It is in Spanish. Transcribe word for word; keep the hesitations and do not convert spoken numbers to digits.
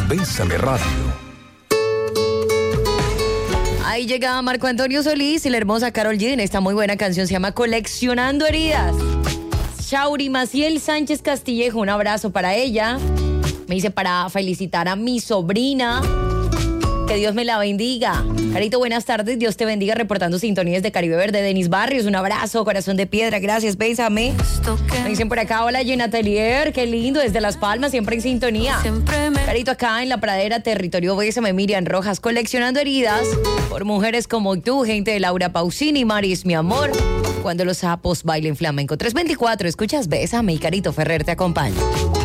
Bésame Radio. Ahí llega Marco Antonio Solís y la hermosa Karol G en esta muy buena canción, se llama Coleccionando Heridas. Shauri Maciel Sánchez Castillejo, un abrazo para ella. Me dice para felicitar a mi sobrina. Que Dios me la bendiga. Carito, buenas tardes. Dios te bendiga, reportando sintonías de Caribe Verde. Denis Barrios, un abrazo, corazón de piedra. Gracias, bésame. Me dicen por acá, hola, Jen Atelier. Qué lindo, desde Las Palmas, siempre en sintonía. Carito, acá en la pradera, territorio Bésame, Miriam Rojas, coleccionando heridas por mujeres como tú, gente de Laura Pausini, Maris, mi amor. Cuando los sapos bailen flamenco. tres veinticuatro, escuchas Bésame y Carito Ferrer te acompaña.